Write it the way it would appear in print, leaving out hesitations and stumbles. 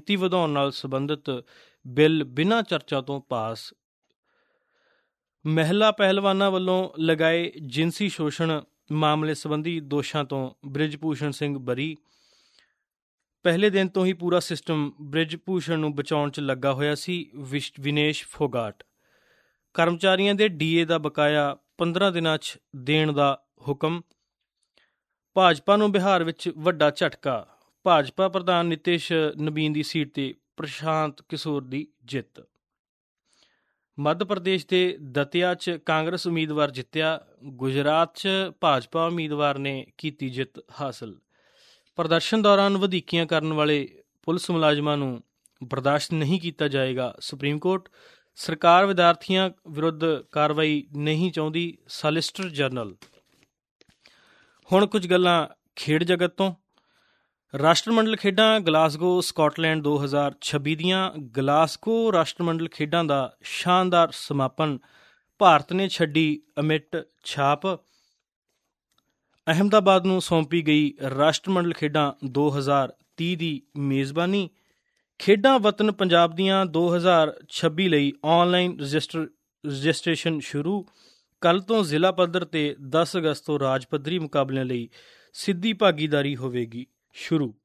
ਗਿਣਤੀ ਵਧਾਉਣ ਨਾਲ ਸੰਬੰਧਿਤ ਬਿੱਲ ਬਿਨਾਂ ਚਰਚਾ ਤੋਂ ਪਾਸ। ਮਹਿਲਾ ਪਹਿਲਵਾਨਾਂ ਵੱਲੋਂ ਲਗਾਏ ਜਿਨਸੀ ਸ਼ੋਸ਼ਣ ਮਾਮਲੇ ਸੰਬੰਧੀ ਦੋਸ਼ਾਂ ਤੋਂ ਬ੍ਰਿਜਭੂਸ਼ਣ ਸਿੰਘ ਬਰੀ। ਪਹਿਲੇ ਦਿਨ ਤੋਂ ਹੀ ਪੂਰਾ ਸਿਸਟਮ ਬ੍ਰਿਜਭੂਸ਼ਣ ਨੂੰ ਬਚਾਉਣ 'ਚ ਲੱਗਾ ਹੋਇਆ ਸੀ। ਵਿਨੇਸ਼ ਫੋਗਾਟ। ਕਰਮਚਾਰੀਆਂ ਦੇ ਡੀਏ ਦਾ ਬਕਾਇਆ 15 ਦਿਨਾਂ 'ਚ ਦੇਣ ਦਾ ਹੁਕਮ। ਭਾਜਪਾ ਨੂੰ ਬਿਹਾਰ ਵਿੱਚ ਵੱਡਾ ਝਟਕਾ। ਭਾਜਪਾ ਪ੍ਰਧਾਨ ਨਿਤਿਸ਼ ਨਬੀਨ ਦੀ ਸੀਟ 'ਤੇ ਪ੍ਰਸ਼ਾਂਤ ਕਿਸ਼ੋਰ ਦੀ ਜਿੱਤ। ਮੱਧ ਪ੍ਰਦੇਸ਼ ਦੇ ਦਤਿਆ 'ਚ ਕਾਂਗਰਸ ਉਮੀਦਵਾਰ ਜਿੱਤਿਆ। ਗੁਜਰਾਤ 'ਚ ਭਾਜਪਾ ਉਮੀਦਵਾਰ ਨੇ ਕੀਤੀ ਜਿੱਤ ਹਾਸਲ। ਪ੍ਰਦਰਸ਼ਨ ਦੌਰਾਨ ਵਧੀਕੀਆਂ ਕਰਨ ਵਾਲੇ ਪੁਲਿਸ ਮੁਲਾਜ਼ਮਾਂ ਨੂੰ ਬਰਦਾਸ਼ਤ ਨਹੀਂ ਕੀਤਾ ਜਾਏਗਾ। Supreme court. ਸਰਕਾਰ ਵਿਦਿਆਰਥੀਆਂ ਵਿਰੁੱਧ ਕਾਰਵਾਈ ਨਹੀਂ ਚਾਹੁੰਦੀ। Solicitor general. ਹੁਣ ਕੁਝ ਗੱਲਾਂ ਖੇਡ ਜਗਤ ਤੋਂ। ਰਾਸ਼ਟਰਮੰਡਲ ਖੇਡਾਂ ਗਲਾਸਗੋ ਸਕਾਟਲੈਂਡ 2026 ਦੀਆਂ ਗਲਾਸਗੋ ਰਾਸ਼ਟਰਮੰਡਲ ਖੇਡਾਂ ਦਾ ਸ਼ਾਨਦਾਰ ਸਮਾਪਨ। ਭਾਰਤ ਨੇ ਛੱਡੀ ਅਮਿੱਟ ਛਾਪ। ਅਹਿਮਦਾਬਾਦ ਨੂੰ ਸੌਂਪੀ ਗਈ ਰਾਸ਼ਟਰਮੰਡਲ ਖੇਡਾਂ 2030 ਦੀ ਮੇਜ਼ਬਾਨੀ। ਖੇਡਾਂ ਵਤਨ ਪੰਜਾਬ ਦੀਆਂ 2026 ਲਈ ਆਨਲਾਈਨ ਰਜਿਸਟ੍ਰੇਸ਼ਨ ਸ਼ੁਰੂ। ਕੱਲ੍ਹ ਤੋਂ ਜ਼ਿਲ੍ਹਾ ਪੱਧਰ 'ਤੇ 10 ਅਗਸਤ ਤੋਂ ਰਾਜ ਪੱਧਰੀ ਮੁਕਾਬਲਿਆਂ ਲਈ ਸਿੱਧੀ ਭਾਗੀਦਾਰੀ ਹੋਵੇਗੀ ਸ਼ੁਰੂ।